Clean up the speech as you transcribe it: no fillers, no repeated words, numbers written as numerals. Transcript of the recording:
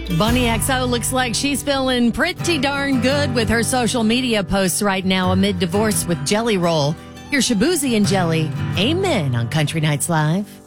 Bunny XO looks like she's feeling pretty darn good with her social media posts right now amid divorce with Jelly Roll. Here's Shabuzi and Jelly. Amen on Country Nights Live.